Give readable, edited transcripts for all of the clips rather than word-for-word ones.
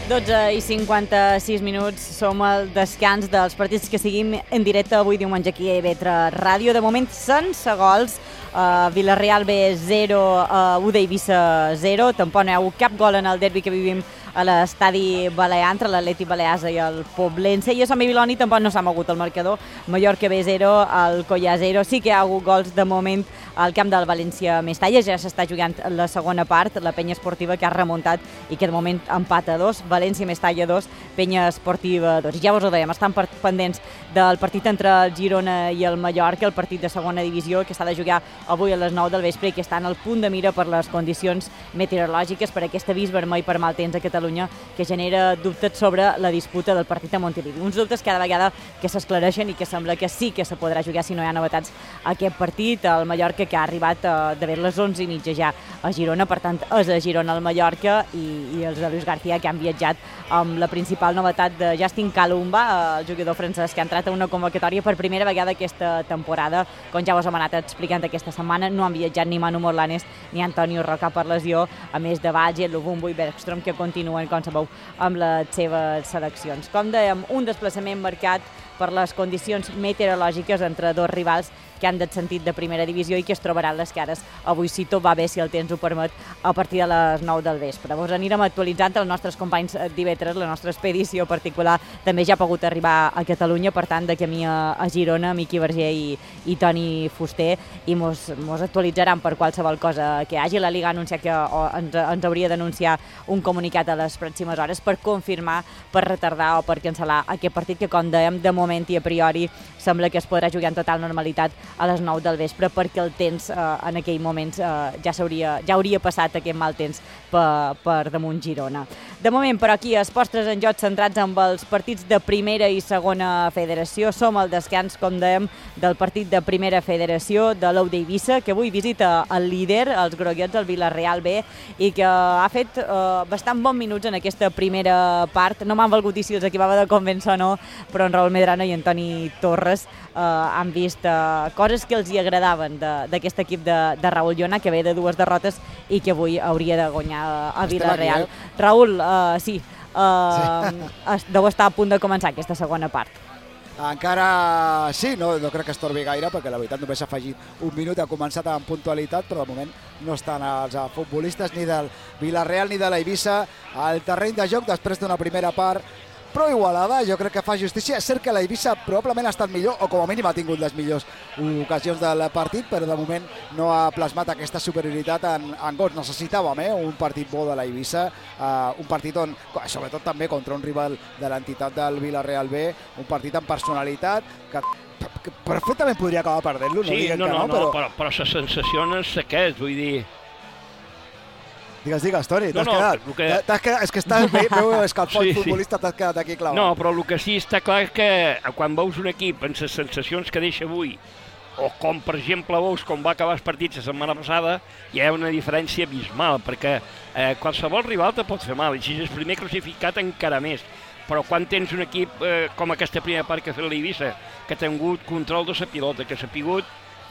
12:56, som al descans dels partits que seguim en directe avui diumenge aquí a IB3 Ràdio. De moment, sense gols, Villarreal B 0, UD Eivissa 0, tampoc no hi ha hagut cap gol en el derbi que vivim a l'estadi Balear entre l'Atlètic Balears i el Poblense, i a Sant Bibiloni tampoc no s'ha mogut el marcador. Mallorca B 0, Alcoyà 0. Sí que hi ha hagut gols de moment al camp del València Mestalla, ja s'està jugant la segona part, la penya esportiva que ha remuntat i que de moment empata 2, València Mestalla 2, penya esportiva 2. I ja us ho dèiem, estan pendents del partit entre el Girona i el Mallorca, el partit de segona divisió que s'ha de jugar avui a les 9 del vespre i que estan al punt de mira per les condicions meteorològiques, per aquest avís vermell per mal temps a Catalunya, que genera dubtes sobre la disputa del partit a Montilivi. Uns dubtes cada vegada que s'esclareixen i que sembla que sí que se podrà jugar si no hi ha novetats aquest partit. El Mallorca, que ha arribat d'haver les 11:30 ja a Girona, per tant és a Girona el Mallorca, i els de Luis García, que han viatjat amb la principal novetat de Justin Kalumba, el jugador francès que ha entrat a una convocatòria per primera vegada aquesta temporada. Com ja us hem anat explicant aquesta setmana, no han viatjat ni Manu Morlanes ni Antonio Roca per lesió, a més de Batge, Lubumbo i Bergström, que continuen, com sabeu, amb les seves seleccions. Com dèiem, un desplaçament marcat per les condicions meteorològiques entre dos rivals que han del sentit de primera divisió i que es trobaran les cares avui, si tot va bé, si el temps ho permet, a partir de les 9 del vespre. Us anirem actualitzant els nostres companys d'IB3, la nostra expedició particular també ja ha pogut arribar a Catalunya, per tant, de camí a Girona, Miqui Verger i Toni Fuster, i mos actualitzaran per qualsevol cosa que hi hagi. La Liga ha anunciat que ens hauria d'anunciar un comunicat a les pròximes hores per confirmar, per retardar o per cancel·lar aquest partit que, com dèiem, de moment i a priori sembla que es podrà jugar en total normalitat a les 9 del vespre, perquè el temps en aquell moment ja hauria passat aquest mal temps per damunt Girona. De moment, però, aquí els postres en joc centrats amb els partits de primera i segona federació. Som al descans, com dèiem, del partit de primera federació de l'UD Eivissa, que avui visita el líder, els groguets, el Villarreal B, i que ha fet bastant bons minuts en aquesta primera part. No m'han valgut dir si els acabava de convèncer o no, però en Raül Medrano i en Toni Torres han vist coses que els hi agradaven d'aquest equip de Raül Llona, que ve de 2 derrotes i que avui hauria de guanyar a Villarreal. Raül, sí, deu estar a punt de començar aquesta segona part. Encara sí, no crec que es torbi gaire, perquè la veritat només s'ha afegit un minut, ha començat amb puntualitat, però de moment no estan els futbolistes ni del Villarreal ni de l'Eivissa al terreny de joc després d'una primera part però igualada. Jo crec que fa justícia. És cert que l'Eivissa probablement ha estat millor, o com a mínim ha tingut les millors ocasions del partit, però de moment no ha plasmat aquesta superioritat en gols. Necessitàvem un partit bo de l'Eivissa, un partit on, sobretot també contra un rival de l'entitat del Villarreal B, un partit amb personalitat que perfectament podria acabar perdent-lo. Sí, però la sensació no és aquest, vull dir... Digues, Toni, t'has quedat? És que veu escalfat futbolista, t'has quedat aquí clavat. No, però el que sí està clar és que quan veus un equip amb les sensacions que deixa avui, o com per exemple veus com va acabar els partits la setmana passada, hi ha una diferència abismal, perquè qualsevol rival te pot fer mal, i si és el primer classificat encara més. Però quan tens un equip com aquesta primera part que ha fet l'Eivissa, que ha tingut control de la pilota, que s'ha pogut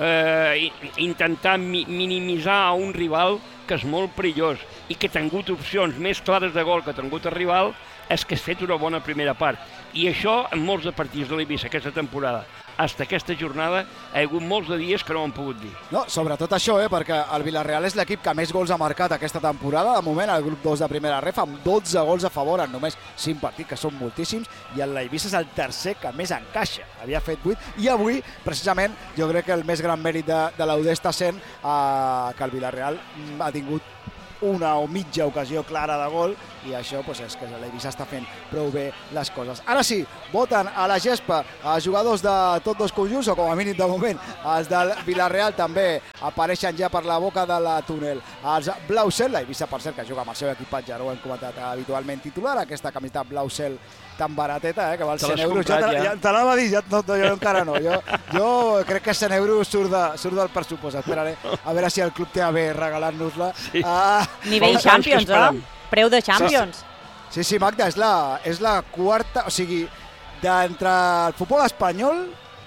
intentar minimitzar a un rival que és molt perillós i que ha tingut opcions més clares de gol que ha tingut el rival, és que has fet una bona primera part. I això en molts de partits de l'Eivissa aquesta temporada, fins aquesta jornada, hi ha hagut molts de dies que no ho han pogut dir. No, sobretot això, perquè el Villarreal és l'equip que més gols ha marcat aquesta temporada. De moment, el grup 2 de primera ref, amb 12 gols a favor en només 5 partits, que són moltíssims, i l'Eivissa és el tercer que més encaixa. Havia fet 8, i avui, precisament, jo crec que el més gran mèrit de l'UD està sent que el Villarreal ha tingut una o mitja ocasió clara de gol, i això és que l'Eivissa està fent prou bé les coses. Ara sí, voten a la gespa els jugadors de tots dos conjunts, o com a mínim de moment els del Villarreal també apareixen ja per la boca de la túnel. Els blau cel, l'Eivissa per cert que juga amb el seu equipatge, no ho hem comentat habitualment, titular, aquesta camiseta blau cel tan barateta, que val 100 euros. Te l'anava a dir, jo encara no. Jo crec que 100 euros surt del pressupost. Esperaré a veure si el club té a bé regalar-nos-la. Nivell Champions, preu de Champions. Sí, Magda, és la quarta, o sigui, d'entre el futbol espanyol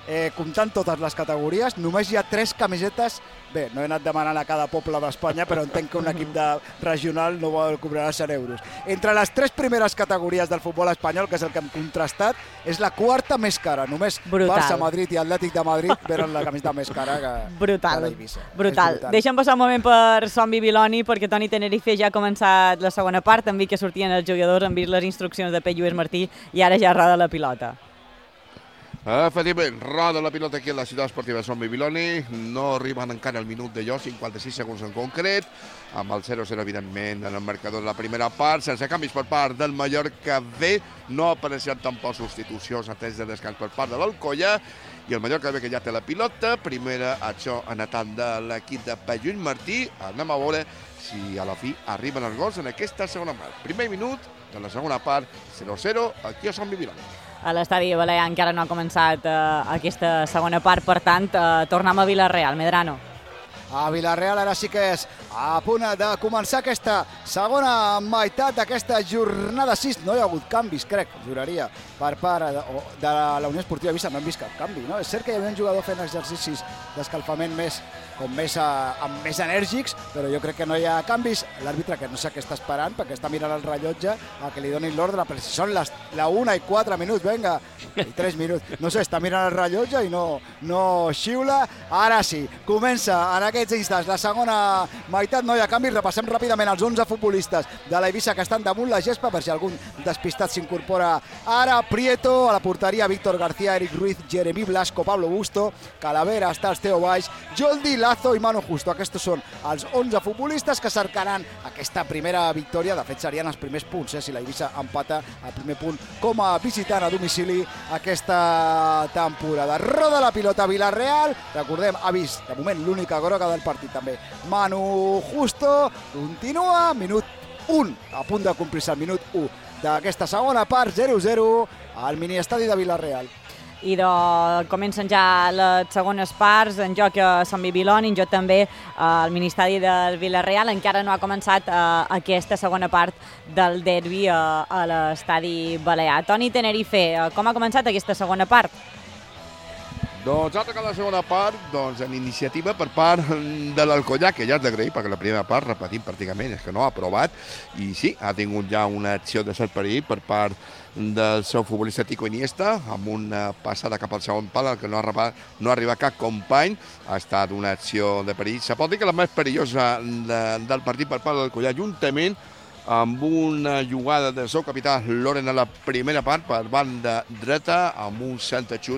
comptant totes les categories, només hi ha 3 camisetes. Bé, no he anat demanant a cada poble d'Espanya, però entenc que un equip regional no vol cobrar 100 euros. Entre les 3 primeres categories del futbol espanyol, que és el que hem contrastat, és la quarta més cara. Només Barça, Madrid i Atlètic de Madrid venen la camiseta més cara que l'Eivissa. Brutal. Deixa'm passar un moment per Somni Biloni, perquè Toni Tenerife ja ha començat la segona part, han vist que sortien els jugadors, han vist les instruccions de Pep Lluís Martí i ara ja roda la pilota. Efectivament, roda la pilota aquí a la ciutat esportiva de Somni Biloni. No arriben encara el minut de lloc, 56 segons en concret, amb el 0-0, evidentment, en el marcador de la primera part, sense canvis per part del Mallorca B. No apareixen tampoc substitucions atès de descans per part de l'Alcoia. I el Mallorca B que ja té la pilota. Primera acció en atac de l'equip de Pep Lluís Martí. Anem a veure si a la fi arriben els gols en aquesta segona part. Primer minut de la segona part, 0-0, aquí a Somni Biloni. A l'estadi Balear encara no ha començat aquesta segona part, per tant, tornem a Vila-real. Medrano. A Vila-real ara sí que és a punt de començar aquesta segona meitat d'aquesta jornada 6. No hi ha hagut canvis, crec, juraria, per part de la Unió Esportiva Eivissa. No hem vist cap canvi, no? És cert que hi havia un jugador fent exercicis d'escalfament més enèrgics, però jo crec que no hi ha canvis. L'àrbitre, que no sé què està esperant, perquè està mirant el rellotge a que li donin l'ordre, però si són la 1:04 minuts, vinga, i 3 minuts. No sé, està mirant el rellotge i no xiula. Ara sí, comença en aquests instants la segona meitat, no hi ha canvis. Repassem ràpidament els 11 futbolistes de l'Eivissa que estan damunt la gespa, per si algun despistat s'incorpora ara. Prieto, a la porteria, Víctor García, Eric Ruiz, Jeremí Blasco, Pablo Busto, Calavera, està el Teo Baix, Joldi, Lazo i Manu Justo. Aquests són els 11 futbolistes que cercaran aquesta primera victòria. De fet, serien els primers punts, si l'Eivissa empata el primer punt com a visitant a domicili aquesta temporada. Roda la pilota Vila-real. Recordem, ha vist, de moment, l'única groga del partit també. Manu Justo continua, minut 1, a punt de complir-se el minut 1 d'aquesta segona part, 0-0 al miniestadi de Vila-real. I comencen ja les segones parts, en joc a Somni Biloni, en joc també al ministeri del Vila-real. Encara no ha començat aquesta segona part del derbi a l'estadi Balear. Toni Tenerife, com ha començat aquesta segona part? Doncs ha tocat la segona part en iniciativa per part de l'Alcoia, que ja és d'agrair, perquè la primera part, repetim pràcticament, és que no ha aprovat, i sí, ha tingut ja una acció de cert perill per part del seu futbolista Tico Iniesta, amb una passada cap al segon pal, en què no ha arribat cap company. Ha estat una acció de perill. Se pot dir que la més perillosa del partit per part de l'Alcoia, juntament amb una jugada del seu capità Loren a la primera part, per banda dreta, amb un centre xut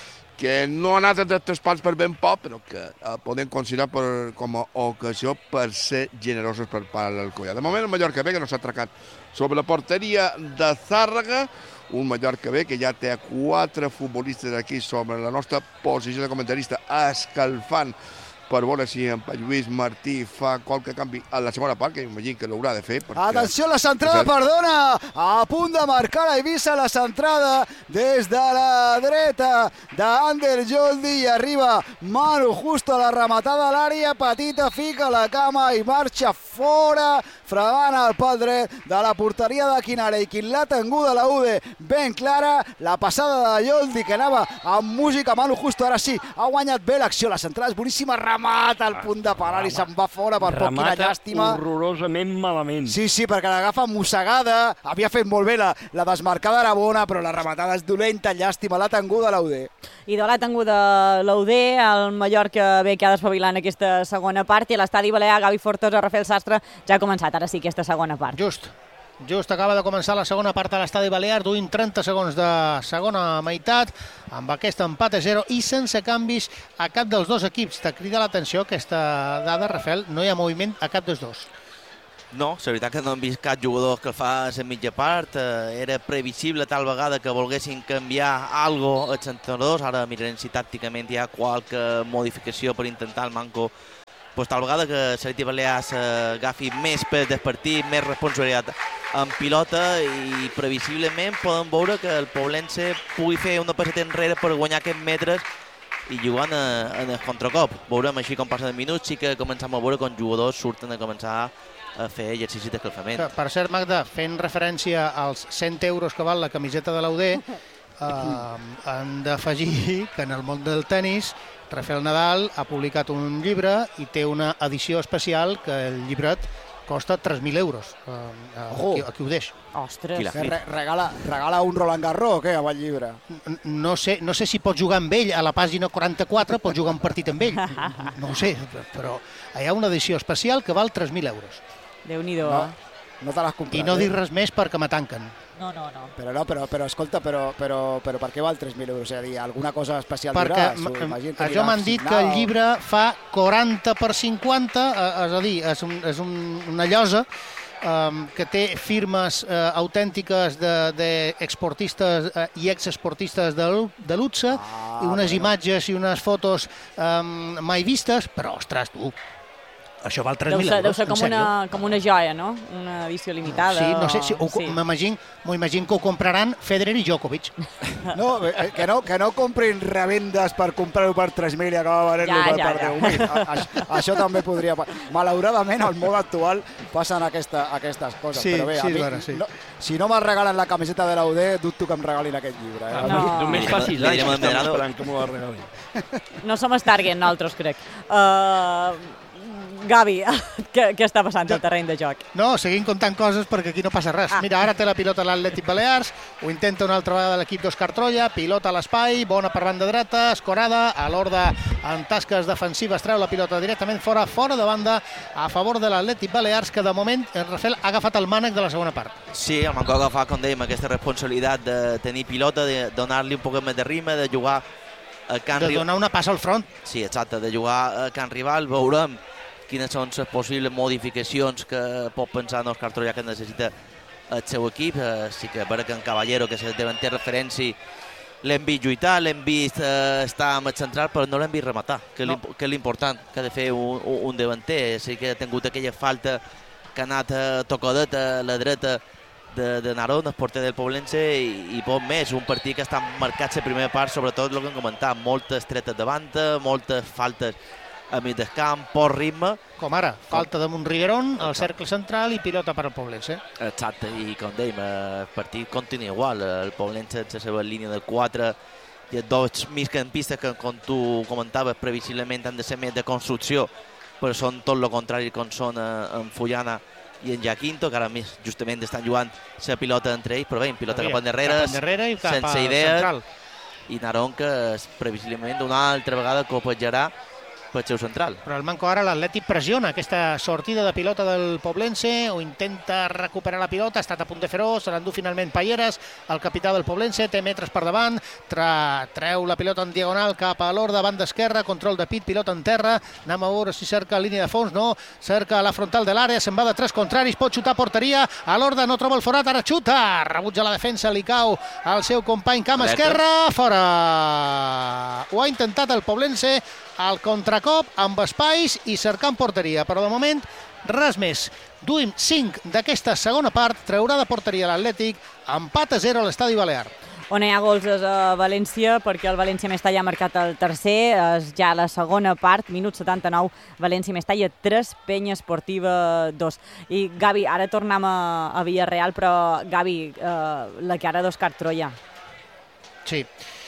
que no ha anat a tres pals per ben poc, però que podem considerar com a ocasió per ser generosos per part de l'Alcoia. De moment el Mallorca B, que no s'ha atracat sobre la porteria de Zàrraga, un Mallorca B que ja té 4 futbolistes aquí sobre la nostra posició de comentarista, escalfant per veure si en Lluís Martí fa qualque canvi a la segona part, que imagino que l'haurà de fer. Atenció, la centrada, perdona! A punt de marcar l'Eivissa, la centrada des de la dreta d'Ander Joldi, i arriba Manu Justo a la rematada a l'àrea, petita, fica la cama i marxa fora, fregant el pal dret de la porteria de Quinara, i qui l'ha tinguda la UD ben clara, la passada de Joldi, que anava amb música. Manu Justo ara sí, ha guanyat bé l'acció, la centrada és boníssima, remata al punt de penal i se'n va fora per poc, quina llàstima. Remata horrorosament malament. Sí, perquè l'agafa mossegada, havia fet molt bé la desmarcada era bona, però la rematada és dolenta, llàstima, l'ha tinguda l'UD. I de l'ha tinguda l'UD, el Mallorca B que ha d'espavilar en aquesta segona part, i a l'estadi Balear, Gavi Fortosa, Rafael Sastre, ja ha començat, ara sí, aquesta segona part. Just acaba de començar la segona part a l'estadi Balear, duint 30 segons de segona meitat, amb aquest empat a 0 i sense canvis a cap dels dos equips. Te crida l'atenció aquesta dada, Rafael, no hi ha moviment a cap dels dos. No, la veritat que no hem vist cap jugador que el fa a la mitja part. Era previsible tal vegada que volguessin canviar alguna cosa als entrenadors. Ara mirarem si tàcticament hi ha qualque modificació per intentar el manco. Pues tal vegada que Selectiu Balear s'agafi més pes del partit, més responsabilitat en pilota, i previsiblement podem veure que el Poblense pugui fer una passeta enrere per guanyar aquests metres i jugant en el contracop. Veurem així com passen els minuts, sí que comencem a veure com jugadors surten a començar a fer exercicis d'escalfament. Per cert, Magda, fent referència als 100 euros que val la camiseta de l'UD, Han d'afegir que en el món del tennis Rafael Nadal ha publicat un llibre i té una edició especial que el llibret costa 3.000 euros. Aquí ho deixo. Ostres. Regala un Roland Garros o què, amb el llibre? No sé si pots jugar amb ell a la pàgina 44, pots jugar un partit amb ell. No ho sé, però hi ha una edició especial que val 3.000 euros. Déu-n'hi-do. No te l'has comprat. I no dic res més perquè me tanquen. No. Però escolta, però per què val 3.000 euros? És a dir, alguna cosa especial perquè això m'han dit que el llibre fa 40 per 50, és a dir, és una llosa que té firmes autèntiques d'exportistes i exesportistes de luxe i unes imatges i unes fotos mai vistes, però, ostres, tu, això val 3.000 euros, deu ser com una joia, no? Una edició limitada. Sí, no sé, m'ho imagino que ho compraran Federer i Djokovic. No, que no comprin revendes per comprar-ho per 3.000 i acabar venent-lo per 10.000. Això també podria... Malauradament, al món actual passen aquestes coses. Sí, però bé, sí. Si no me regalen la camiseta de l'UD, dubto que em regalin aquest llibre. Només fa 6 anys que estem esperant que m'ho regalin. No som Stargate, nosaltres, crec. Gavi, què està passant al terreny de joc? No, seguim contant coses perquè aquí no passa res. Mira, ara té la pilota l'Atlètic Balears, ho intenta una altra vegada l'equip d'Òscar Troia, pilota a l'espai, bona per banda dreta, escorada, a l'Horda en tasques defensives treu la pilota directament fora de banda a favor de l'Atlètic Balears, que de moment el Rafael ha agafat el mànec de la segona part. Sí, el Mancó ha agafat, com dèiem, aquesta responsabilitat de tenir pilota, de donar-li un poc més de ritme, de jugar a camp rival. De donar una passa al front. Sí, exacte, de jugar a camp rival, veurem quines són les possibles modificacions que pot pensar en Òscar Troia que necessita el seu equip. Sí que veure que en Caballero, que és el davanter referència, l'hem vist lluitar, l'hem vist estar amb el central, però no l'hem vist rematar, que és l'important que ha de fer un davanter. Sí que ha tingut aquella falta que ha anat tocadet a la dreta de Narón, el porter del Poblense, i poc més. Un partit que està marcat la primera part, sobretot el que hem comentat, moltes tretes davant, moltes faltes a mig del camp, poc ritme. Com ara, falta de Montriguerón, al cercle central i pilota per al Poblense. Exacte, i com dèiem, el partit continua igual. El Poblense en la seva línia de 4 i els dos migcampistes que, com tu comentaves, previsiblement han de ser més de construcció, però són tot el contrari com són en Fullana i en Jaquinto, que ara més justament estan jugant la pilota entre ells, però bé, pilota cap endarrere, sense idees, i Narón, que previsiblement una altra vegada copejarà pel seu central. Però el Manco ara l'Atlètic pressiona aquesta sortida de pilota del Poblense, o intenta recuperar la pilota, ha estat a punt de fer-ho, se l'endú finalment Payeras, el capità del Poblense, té metres per davant, treu la pilota en diagonal cap a l'Horda, banda esquerra, control de pit, pilota en terra, anem a veure si cerca línia de fons, no, cerca la frontal de l'àrea, se'n va de 3 contraris, pot xutar a porteria, a l'Horda no troba el forat, ara xuta, rebutja la defensa, li cau al seu company camp esquerra, fora! Ho ha intentat el Poblense, al contracop, amb espais i cercant porteria, però de moment res més. Duim 5 d'aquesta segona part, treurà de porteria l'Atlètic, empat a 0 a l'Estadi Balear. On hi ha gols és a València, perquè el València Mestalla ha marcat el tercer, és ja la segona part, minut 79, València Mestalla 3, Penya Esportiva 2. I Gavi, ara tornem a Villarreal, però Gavi, la cara d'Òscar Troia. Sí.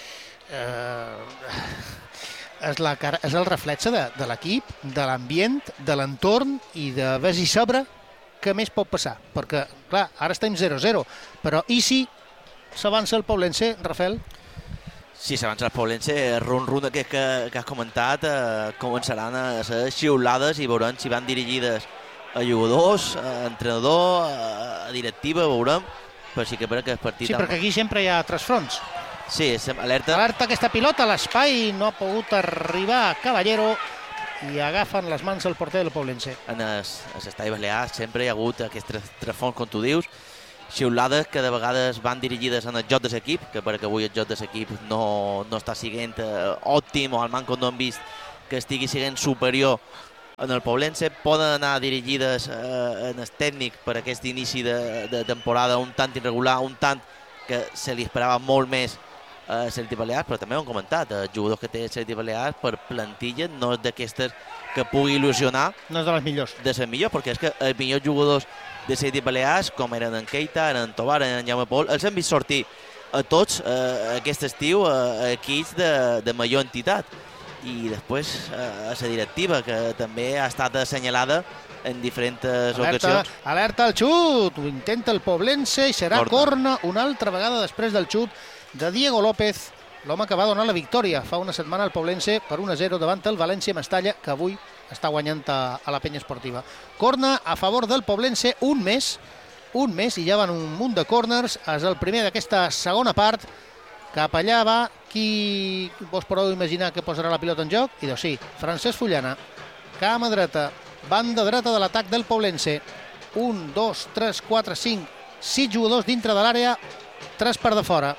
És el reflexe de l'equip, de l'ambient, de l'entorn i de ves i sobre què més pot passar. Perquè, clar, ara estem 0-0, però i si s'avança el Poblense, Rafael? Si s'avança el Poblense, run aquest que has comentat, començaran a ser xiulades i veurem si van dirigides a jugadors, a entrenador, a directiva, veurem, però sí que per aquest partit... Sí, perquè aquí sempre hi ha 3 fronts. Sí, alerta. Alerta aquesta pilota a l'espai, no ha pogut arribar a Caballero i agafen les mans el porter del Poblense. En l'estadi Balear sempre hi ha hagut aquests 3 fons, com tu dius, xiulades que de vegades van dirigides en el joc de l'equip, que perquè avui el joc de l'equip no està sent òptim, o al Manco no hem vist que estigui sent superior en el Poblense. Poden anar dirigides en el tècnic per aquest inici de temporada un tant irregular, un tant que se li esperava molt més a l'Atlètic Balears, però també ho hem comentat, els jugadors que té l'Atlètic Balears per plantilla no és d'aquestes que pugui il·lusionar. No és de les millors. De les millors, perquè és que els millors jugadors de l'Atlètic Balears, com eren en Keita, eren en Tobar, eren en Jaume Pol, els hem vist sortir a tots aquest estiu equips de major entitat. I després a la directiva, que també ha estat assenyalada en diferents ocasions. Alerta al xut, ho intenta el Poblense i serà corna una altra vegada després del xut de Diego López, l'home que va donar la victòria fa una setmana al Poblense per 1-0 davant el València Mestalla, que avui està guanyant a la penya esportiva. Corna a favor del Poblense, un més, i ja van un munt de corners. És el primer d'aquesta segona part. Cap allà va qui vos podeu imaginar que posarà la pilota en joc. I doncs sí, Francesc Fullana, cama dreta, banda dreta de l'atac del Poblense. 1, 2, 3, 4, 5, 6 jugadors dintre de l'àrea, 3 per de fora.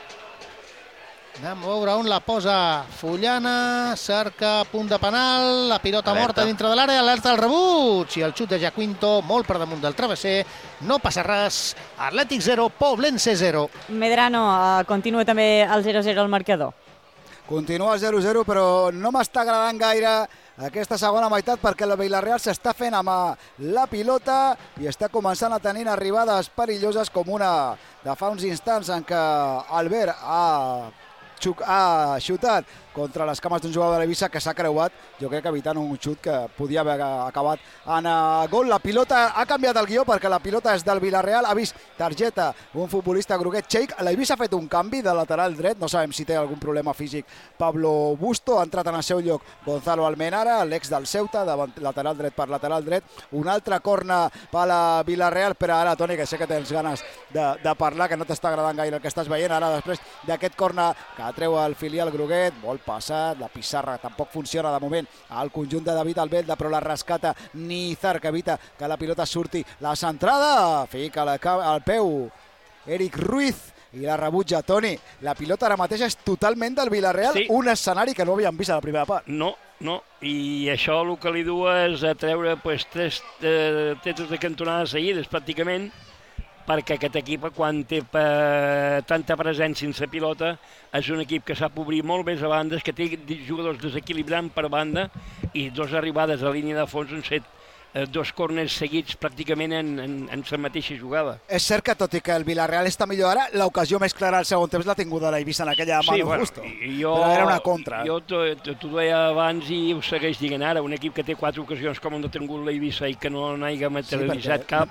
Anem a veure on la posa Fullana, cerca punt de penal, la pilota morta dintre de l'àrea, alerta al rebuig i el xut de Jaquinto molt per damunt del travesser, no passa res, Atlètic 0, Poblense 0. Medrano, continua també el 0-0 al marcador. Continua el 0-0, però no m'està agradant gaire aquesta segona meitat perquè el Villarreal s'està fent amb la pilota i està començant a tenir arribades perilloses com una de fa uns instants en què Albert ha xutat contra les cames d'un jugador de l'Eivissa que s'ha creuat, jo crec que evitant un xut que podia haver acabat en gol. La pilota ha canviat el guió perquè la pilota és del Villarreal, ha vist targeta un futbolista groguet Cheik. L'Eivissa ha fet un canvi de lateral dret, no sabem si té algun problema físic Pablo Busto, ha entrat en el seu lloc Gonzalo Almenara, l'ex del Ceuta, lateral dret per lateral dret. Un altre corna per la Villarreal, però ara, Toni, que sé que tens ganes de parlar, que no t'està agradant gaire el que estàs veient, ara després d'aquest corna que treu el filial groguet, molt passat, la pissarra tampoc funciona de moment al conjunt de David Albelda, però la rescata Nizar, que evita que la pilota surti. La centrada, fica al peu Eric Ruiz i la rebutja Toni. La pilota ara mateix és totalment del Villarreal, sí. Un escenari que no havíem vist a la primera part. No, i això el que li du és a treure tres tetes de cantonades seguides pràcticament, perquè aquest equip, quan té tanta presència sense pilota, és un equip que sap obrir molt més a bandes, que té jugadors desequilibrant per banda i dos arribades a línia de fons on set dos corners seguits pràcticament en la mateixa jugada. És cert que, tot i que el Villarreal està millor ara, l'ocasió més clara al segon temps l'ha tinguda l'Eivissa en aquella mano justo. Però era una contra. Jo t'ho deia abans i ho segueix dient ara. Un equip que té 4 ocasions com han tingut l'Eivissa i que no n'hagi materialitzat cap,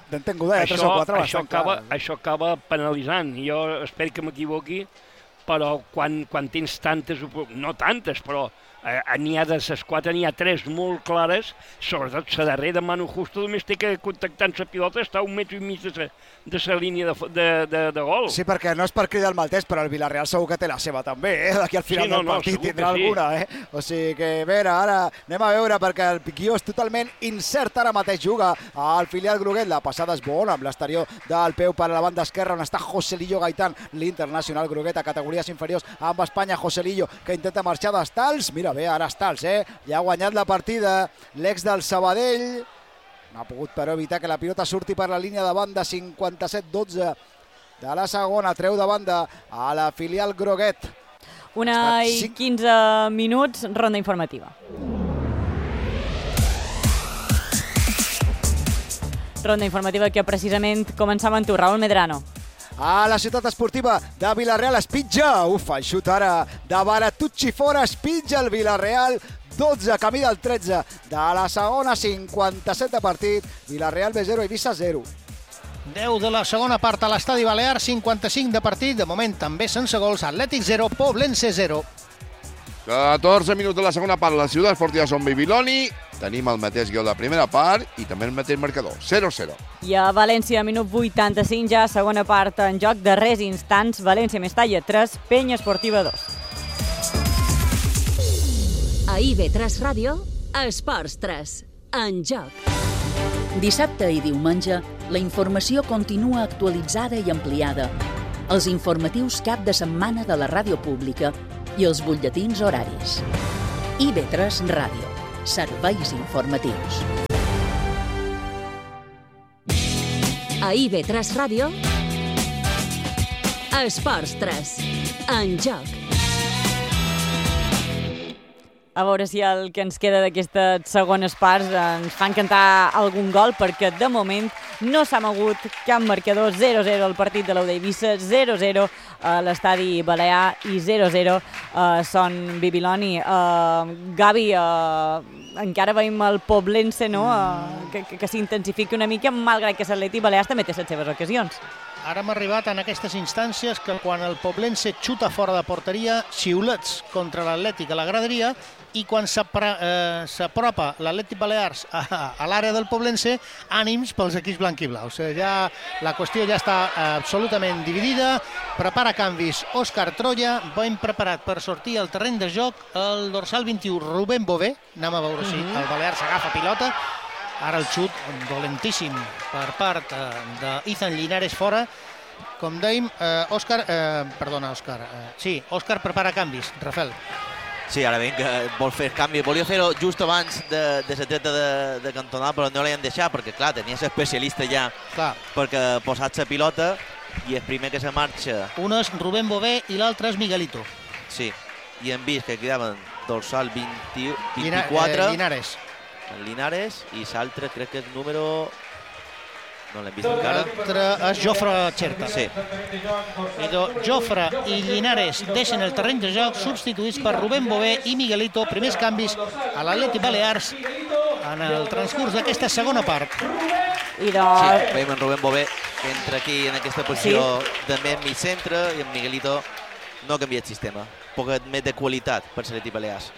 això acaba penalitzant. Jo espero que m'equivoqui, però quan tens tantes, no tantes, però n'hi ha de les 4, n'hi ha 3 molt clares, sobretot la darrera mano justa només té que contactar amb la pilota, està a 1,5 metres de la línia de gol. Sí, perquè no és per cridar el maltès, però el Villarreal segur que té la seva també, d'aquí al final del partit tindrà alguna, O sigui que, a veure, ara anem a veure, perquè el guió és totalment incert, ara mateix juga al filial groguet, la passada és bona, amb l'exterior del peu per a la banda esquerra, on està Joselillo Gaitán, l'internacional groguet a categories inferiors amb Espanya. Joselillo, que intenta marxar d'Estals, mira bé, ara Estals, ja ha guanyat la partida, l'ex del Sabadell, no ha pogut però evitar que la pilota surti per la línia de banda. 57-12 de la segona, treu de banda a la filial groguet. 1:15 minuts, ronda informativa. Ronda informativa que precisament començava amb tu, Raúl Medrano. A la ciutat esportiva de Villarreal es pitja, el xut ara de Baratucci fora, es pitja el Villarreal, 12, camí del 13 de la segona, 57 de partit, Villarreal B0, Eivissa 0. 10 de la segona part a l'Estadi Balear, 55 de partit, de moment també sense gols, Atlètic 0, Poblense 0. 14 minuts de la segona part, la ciutat esportiva Son Bibiloni, tenim el mateix guió de la primera part i també el mateix marcador, 0-0. I a València, minut 85, ja segona part en joc, darrers instants, València Mestalla 3, Penya Esportiva 2. A IB3 Ràdio, Esports 3, en joc. Dissabte i diumenge, la informació continua actualitzada i ampliada. Els informatius cap de setmana de la ràdio pública i els butlletins horaris. IB3 Ràdio, serveis informatius. A IB3 Ràdio, Esports 3, en joc. A veure si el que ens queda d'aquestes segones parts ens fa encantar algun gol, perquè de moment no s'ha mogut cap marcador. 0-0 el partit de l'Eu d'Eivissa, 0-0 a l'estadi Balear i 0-0 Son Bibiloni. Gavi, encara veiem el Poblense, no? que s'intensifica una mica, malgrat que l'Atleti Balears també té les seves ocasions. Ara hem arribat en aquestes instàncies que quan el Poblense xuta fora de porteria, xiulets contra l'Atlètic a la graderia, i quan s'apropa l'Atlètic Balears a l'àrea del Poblense, ànims pels equips blanc-i-blaus. La qüestió ja està absolutament dividida. Prepara canvis Òscar Troya, ben preparat per sortir al terreny de joc el dorsal 21, Rubén Bové. Anem a veure si el Balears agafa pilota. Ara el xut dolentíssim per part d'Ethan Linares fora. Com dèiem, Òscar prepara canvis. Rafael. Sí, ara veiem que vol fer canvi. Volia fer-ho just abans de la treta de cantonada, però no l'han deixat, perquè clar, tenia l'especialista ja perquè posat la pilota, i el primer que se marxa... Un és Rubén Bové i l'altre és Miguelito. Sí, i hem vist que quedaven dorsal 24... Linares, i l'altre crec que és número... No l'hem vist encara. L'altre és Jofre Xerta. Sí. Jofre i Linares deixen el terreny de joc, substituïts per Rubén Bové i Miguelito. Primers canvis a l'Atlètic Balears en el transcurs d'aquesta segona part. Sí, veiem en Rubén Bové que entra aquí en aquesta posició de mig centre, i en Miguelito no ha canviat sistema. Poc més de qualitat per l'Atlètic Balears.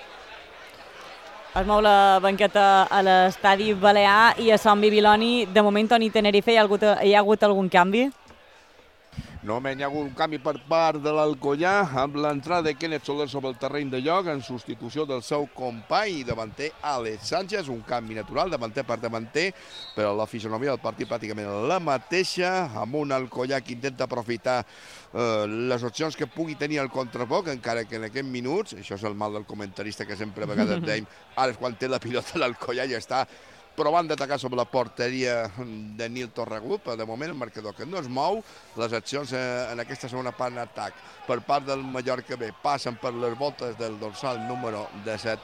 Es mou la banqueta a l'estadi Balear i a Son Bibiloni. De moment, Toni Tenerife, hi ha hagut algun canvi? Només hi ha hagut un canvi per part de l'Alcoyà amb l'entrada de Kenneth Soler sobre el terreny de joc en substitució del seu company i davanter Àlex Sánchez. Un canvi natural, davanter per davanter, però la fisonomia del partit pràcticament la mateixa, amb un Alcoyà que intenta aprofitar les opcions que pugui tenir el contrapoc, encara que en aquests minuts, això és el mal del comentarista que sempre a vegades dèiem, ara quan té la pilota l'Alcoyà ja està provant d'atacar sobre la porteria de Nil Torregut. De moment el marcador que no es mou. Les accions en aquesta segona part en atac per part del Mallorca B passen per les voltes del dorsal número 17,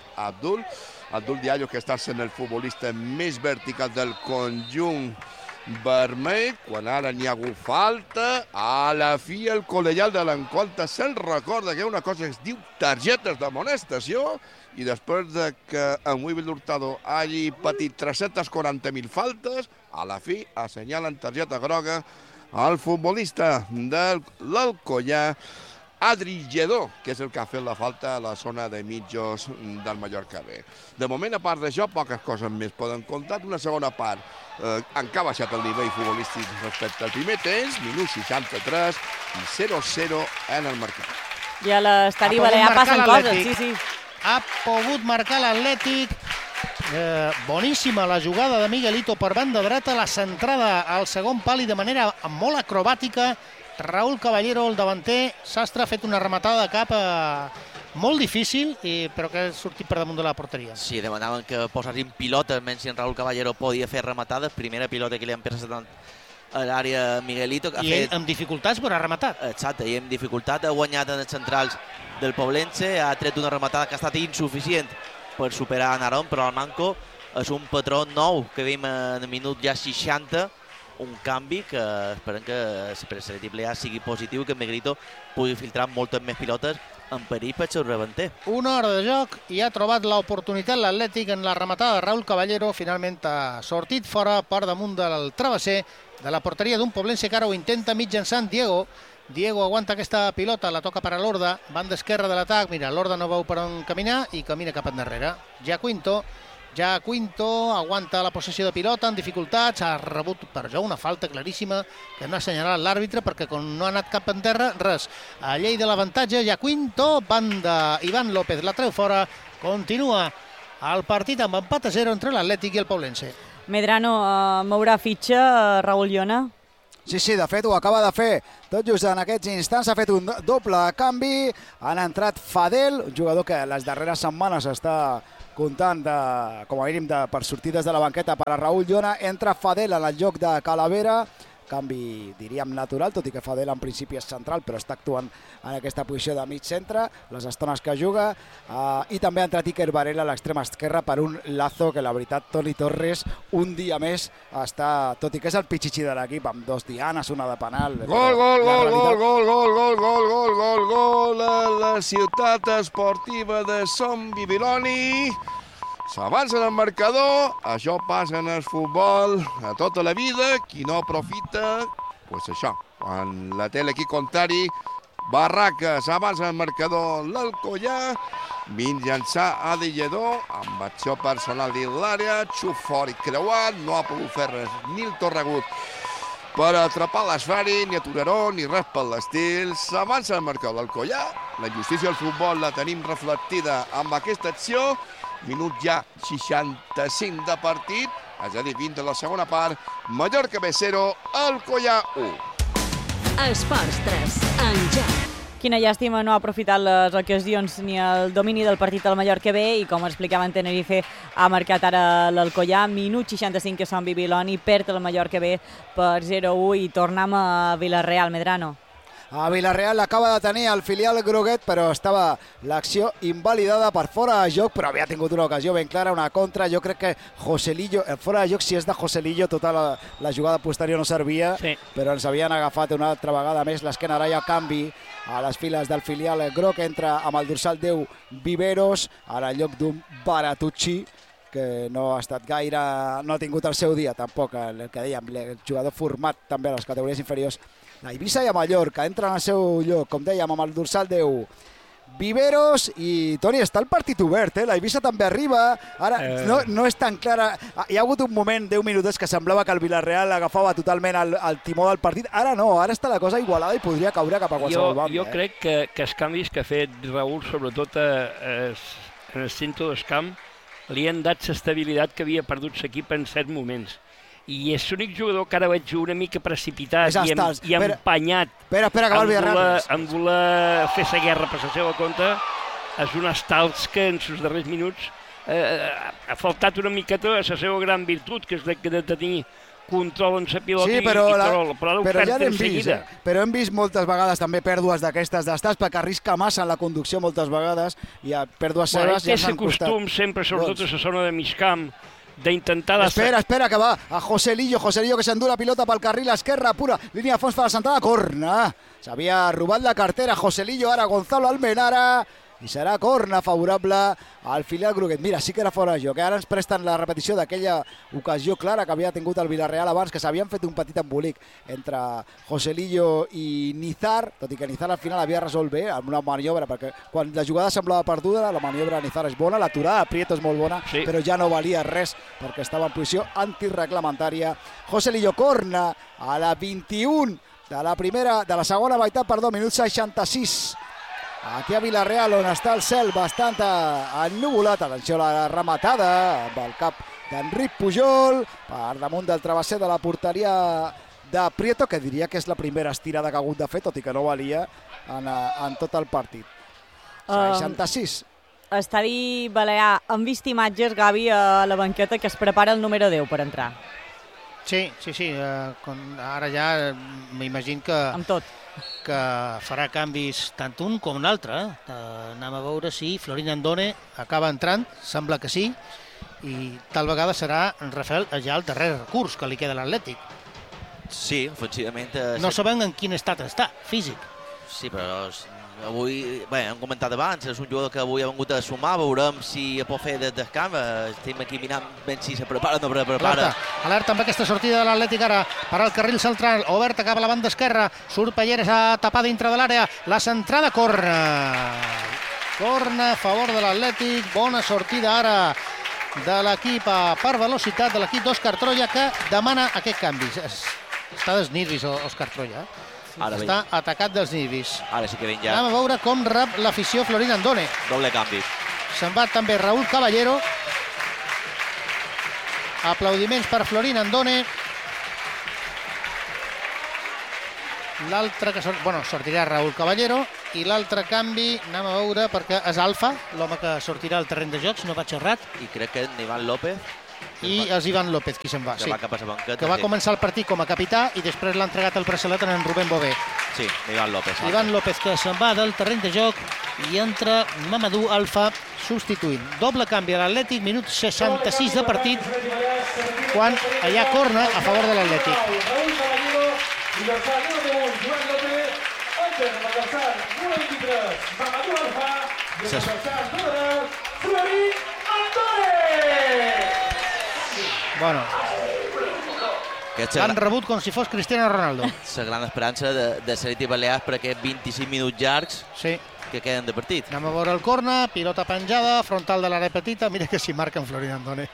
Abdul Diallo, que està sent el futbolista més vertical del conjunt vermell, quan ara n'hi ha hagut falta. A la fi el col·legial de l'encontre se'n recorda que una cosa es diu targetes d'amonestació, i després que en Wilber Hurtado hagi patit 340.000 faltes, a la fi assenyalen targeta groga al futbolista de l'Alcoyà, Adri Lledó, que és el que ha fet la falta a la zona de mitjos del Mallorca B. De moment, a part d'això, poques coses més poden comptar. Una segona part encara ha baixat el nivell futbolístic respecte al primer temps, minut 63 i 0-0 en el marcador. I a l'estadi Balear passen coses, sí. Ha pogut marcar l'Atlètic. Boníssima la jugada de Miguelito per banda dreta, la centrada al segon pal i de manera molt acrobàtica. Raúl Caballero, el davanter, Sastre ha fet una rematada de cap molt difícil, però que ha sortit per damunt de la porteria. Sí, demanaven que posessin pilotes, menys si en Raúl Caballero podia fer rematades. Primera pilota que li han presentat a l'àrea Miguelito. I amb dificultats, però ha rematat. Exacte, i amb dificultat ha guanyat en els centrals del Poblense, ha tret una rematada que ha estat insuficient per superar Narón, però el Manco és un patró nou que veiem en el minut ja 60, un canvi que esperem que per l'Atlètic Balear sigui positiu i que Miguelito pugui filtrar moltes més pilotes en perill per seu rebenter. Una hora de joc i ha trobat l'oportunitat l'Atlètic en la rematada de Raúl Caballero. Finalment ha sortit fora per damunt del travesser de la porteria d'un Poblense que ara ho intenta mitjançant Diego. Diego aguanta aquesta pilota, la toca per a l'Horda, banda esquerra de l'atac. Mira, l'Horda no veu per on caminar i camina cap endarrere. Quinto aguanta la possessió de pilota amb dificultats, ha rebut per jo una falta claríssima que no ha assenyalat l'àrbitre perquè com no ha anat cap en terra, res. A llei de l'avantatge, Quinto, banda Iván López la treu fora, continua el partit amb empat a 0 entre l'Atlètic i el Poblense. Medrano mourà fitxa Raúl Llona? Sí, de fet ho acaba de fer. Tot just en aquests instants ha fet un doble canvi. Han entrat Fadel, un jugador que les darreres setmanes està comptant com a mínim per sortir des de la banqueta per a Raúl Llona. Entra Fadel en el joc de Calavera canvi, diríem, natural, tot i que Fadel en principi és central, però està actuant en aquesta posició de mig centre, les estones que juga, i també ha entrat Iker Varela a l'extrema esquerra per un Lazo que la veritat Toni Torres un dia més està, tot i que és el pitxitxi de l'equip, amb 2 dianes, una de penal. Gol a la ciutat esportiva de Son Bibiloni. S'avança en el marcador, això passa en el futbol a tota la vida, qui no aprofita, doncs això, quan la té l'equip contrari, Barraca, s'avança en el marcador l'Alcoyà, mitjançar Adi Lledó, amb acció personal dins l'àrea, xut fort i creuat, no ha pogut fer res ni el Torregut per atrapar l'esferi, ni aturaró, ni res per l'estil. S'avança el marcador l'Alcoyà, la justícia del futbol la tenim reflectida amb aquesta acció, minut ja 65 de partit, és a dir, 20 de la segona part, Mallorca B 0, Alcoyà 1. Esports 3, en joc. Quina llàstima no ha aprofitat les ocasions ni el domini del partit del Mallorca B i, com explicava en Tenerife, ha marcat ara l'Alcoyà, minut 65 que són Bibiloni, perd el Mallorca B per 0-1 i tornem a Vila-real, Medrano. A Vila-real l'acaba de tenir el filial groguet, però estava l'acció invalidada per fora de joc, però havia tingut una ocasió ben clara, una contra. Jo crec que Joselillo, fora de joc, si és de Joselillo, tota la jugada posterior no servia, sí, però ens havien agafat una altra vegada més l'esquena. Ara hi ha canvi a les files del filial groc, entra amb el dorsal 10 Viveros, ara en lloc d'un Baratucci, que no ha estat gaire, no ha tingut el seu dia tampoc, el que dèiem, el jugador format també a les categories inferiors a Eivissa i a Mallorca. Entra en el seu lloc, com dèiem, amb el dorsal 10 Viveros, i Toni, està el partit obert, la Eivissa també arriba, ara no és tan clara, hi ha hagut un moment, 10 minutets, que semblava que el Villarreal agafava totalment el timó del partit, ara no, ara està la cosa igualada i podria caure cap a qualsevol banda. Jo crec que els canvis que ha fet Raül, sobretot en el centre del camp, li han dat l'estabilitat que havia perdut l'equip en certs moments. I és l'únic jugador que ara veig una mica precipitat i empanyat en voler fer la guerra per la seva compte. És un Stals que en els darrers minuts ha faltat una miqueta a la seva gran virtut, que és de tenir control en la pilota, sí, però ho perd en seguida. Però hem vist moltes vegades també pèrdues d'aquestes d'Stals, perquè arrisca massa en la conducció moltes vegades, i a pèrdues seves ja s'han costat. Té costum sempre, sobretot a la zona de mig camp, d'intentar... Espera, que va a Joselillo que s'endú la pilota pel carril esquerre, pura línia de fons per la centrada, corna. S'havia robat la cartera Joselillo, ara Gonzalo Almenara, i serà corna favorable al filial groguet. Mira, sí que era fora de joc, ara ens presten la repetició d'aquella ocasió clara que havia tingut el Villarreal abans, que s'havien fet un petit embolic entre Joselillo i Nizar, tot i que Nizar al final havia resolt bé amb una maniobra, perquè quan la jugada semblava perduda, la maniobra de Nizar és bona, l'aturada de Prieto és molt bona, sí, però ja no valia res perquè estava en posició antireglamentària. Joselillo, corna a la 21 de la segona meitat, minut 66. Aquí a Vila-real, on està el cel bastant ennuvolat. Atenció a la rematada amb el cap d'Enric Pujol per damunt del travesser de la porteria de Prieto, que diria que és la primera estirada que ha hagut de fer, tot i que no valia en tot el partit. 66. Estadi Balear, hem vist imatges, Gavi, a la banqueta, que es prepara el número 10 per entrar. Sí. Ara ja m'imagino que... Amb tot. Que farà canvis tant un com un altre. Anem a veure si Florin Andone acaba entrant, sembla que sí, i tal vegada serà Rafael ja el darrer recurs que li queda a l'Atlètic. Sí, ofensivament... No sabem en quin estat està, físic. Sí, però avui, bé, hem comentat abans, és un jugador que avui ha vengut a sumar, veurem si pot fer des del camp, estem aquí mirant ben si se prepara o no prepara. Alerta amb aquesta sortida de l'Atlètic ara per al carril central, oberta cap a la banda esquerra, surt Palleres a tapar dintre de l'àrea, la centrada, corna a favor de l'Atlètic, bona sortida ara de l'equip per velocitat, de l'equip d'Òscar Troia, que demana aquest canvi. Està dels nervis Òscar Troia, està atacat dels nervis. Ara sí que ven ja. Anem a veure com rep l'afició Florin Andone. Doble canvi. Se'n va també Raúl Caballero. Aplaudiments per Florin Andone. L'altre que sortirà Raúl Caballero, i l'altre canvi, anem a veure, perquè és Alfa, l'home que sortirà al terreny de jocs, no vaig errat. I crec que és Iván López. i és Ivan López qui se'n va. Que va cap a la banqueta. Que va començar el partit com a capità i després l'ha entregat el braçalet en Rubén Bové. Sí, Ivan López. Ivan López que se'n va del terreny de joc i entra Mamadou Alfa substituint. Doble canvi a l'Atlètic, minut 66 de partit, quan hi ha corna a favor de l'Atlètic. Bueno, l'han rebut com si fos Cristiano Ronaldo. La gran esperança de Celtic Balears per aquests 25 minuts llargs que queden de partit. Anem a veure el corna, pilota penjada, frontal de l'àrea petita, mira que s'hi marca en Florin Andone.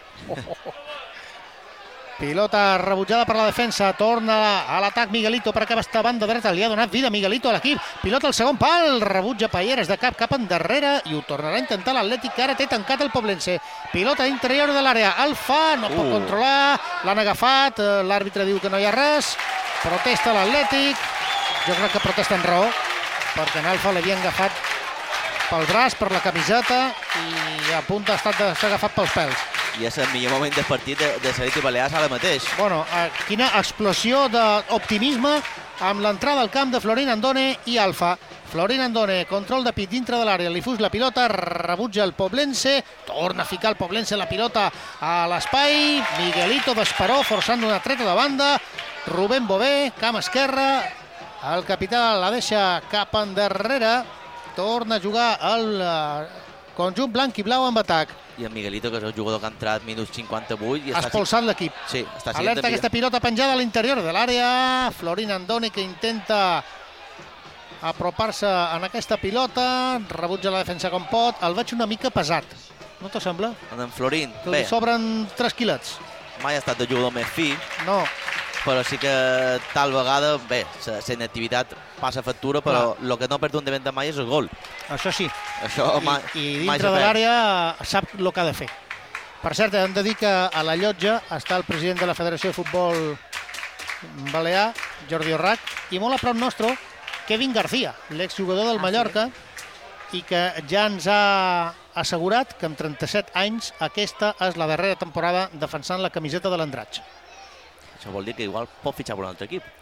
Pilota rebutjada per la defensa, torna a l'atac Miguelito per aquesta banda dreta, li ha donat vida Miguelito a l'equip, pilota al segon pal, rebutja Payeres de cap endarrere i ho tornarà a intentar l'Atlètic, que ara té tancat el Poblense. Pilota interior de l'àrea, Alfa no pot controlar, l'han agafat, l'àrbitre diu que no hi ha res, protesta l'Atlètic, jo crec que protesta en raó, perquè en Alfa l'havien agafat pel braç, per la camiseta i a punt d'estar de ser agafat pels pèls. I és el millor moment del partit de Celtic Balears ara mateix. Bueno, quina explosió d'optimisme amb l'entrada al camp de Florin Andone i Alfa. Florin Andone, control de pit dintre de l'àrea, li fus la pilota, rebutja el Poblense, torna a ficar el Poblense la pilota a l'espai, Miguelito d'Esperó forçant una treta de banda, Rubén Bové, camp esquerra, el capità la deixa cap endarrere, torna a jugar el conjunt blanc i blau amb atac. I el Miguelito, que és el jugador que ha entrat minuts 58. Ha expulsat l'equip. Sí, està alerta aquesta pilota penjada a l'interior de l'àrea. Florin Andone que intenta apropar-se en aquesta pilota. Rebutja la defensa com pot. El veig una mica pesat. No te sembla? En Florin, bé. Li sobren 3 quilets. Mai ha estat de jugador més fi. No. Però sí que tal vegada, bé, la inactivitat passa factura, però el que no perd un de mai és el gol. Això sí. Això I dintre de l'àrea sap el que ha de fer. Per cert, hem de dir que a la llotja està el president de la Federació de Futbol Balear, Jordi Orrac, i molt a prop nostre, Kevin García, l'exjugador del Mallorca, i que ja ens ha assegurat que amb 37 anys aquesta és la darrera temporada defensant la camiseta de l'Andratx. Això vol dir que igual pot fitxar per un altre equip.